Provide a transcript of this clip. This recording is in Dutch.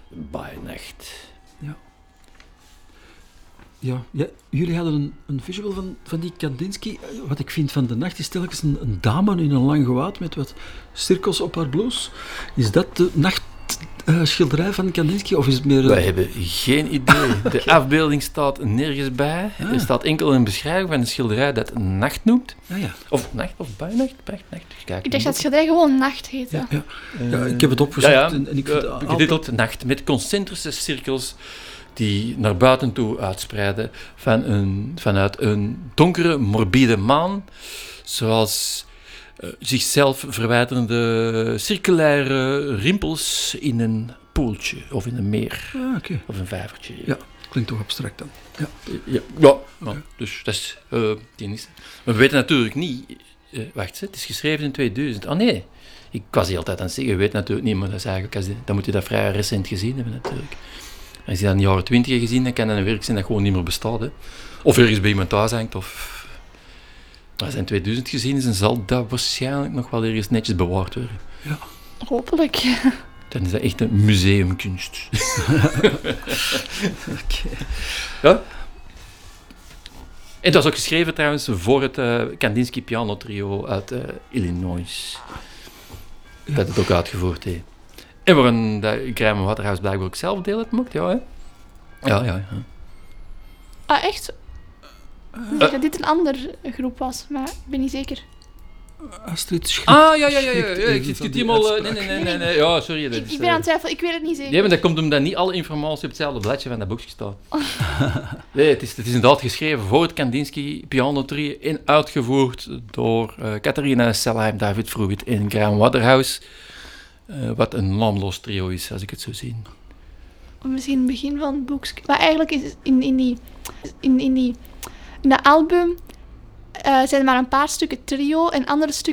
Bij nacht. Ja, jullie hadden een visual van die Kandinsky. Wat ik vind van de nacht is telkens een dame in een lang gewaad met wat cirkels op haar blouse. Is dat de nachtschilderij van Kandinsky of is het meer... Wij hebben geen idee. De afbeelding staat nergens bij. Er staat enkel een beschrijving van een schilderij dat nacht noemt. Ja. Of nacht, of bijnacht. Kijk, Ik dacht dat het schilderij gewoon Nacht heette. Ja, ik heb het opgezocht. En ik vind getiteld Nacht, met concentrische cirkels die naar buiten toe uitspreiden vanuit een donkere, morbide maan, zoals zichzelf verwijderende circulaire rimpels in een poeltje of in een meer of een vijvertje. Ja, klinkt toch abstract dan. Dus dat is het enige. Maar we weten natuurlijk niet... wacht, het is geschreven in 2000. Oh nee, ik was hier altijd aan het zeggen, je weet natuurlijk niet, maar dat is eigenlijk, dan moet je dat vrij recent gezien hebben natuurlijk. Als je dat in de jaren 20 gezien, dan kan dat een werk zijn dat gewoon niet meer bestaat. Hè. Of ergens bij iemand thuis hangt, of... Als het in 2000 gezien is, dan zal dat waarschijnlijk nog wel ergens netjes bewaard worden. Ja. Hopelijk. Dan is dat echt een museumkunst. Oké. Ja? En dat was ook geschreven trouwens voor het Kandinsky Piano Trio uit Illinois. Ja. Dat het ook uitgevoerd heeft. En waarin Graham Waterhouse blijkbaar ook zelf deel uitmaakt, ja hè? Ja. Ah, echt? Ik dacht dat dit een andere groep was, maar ik ben niet zeker. Astrid schrikt. Ja. Ik zit helemaal... Nee. Ja, sorry. Ik ben aan het twijfelen, ik weet het niet zeker. Nee, maar dat komt omdat niet alle informatie op hetzelfde bladje van dat boekje staat. Nee, het is inderdaad geschreven voor het Kandinsky Piano Trio en uitgevoerd door Catharina Selheim, David Fruit en Graham Waterhouse. Wat een naamloos trio is, als ik het zo zie. Misschien het begin van het boek. Maar eigenlijk is in dat album zijn er maar een paar stukken trio en andere stukken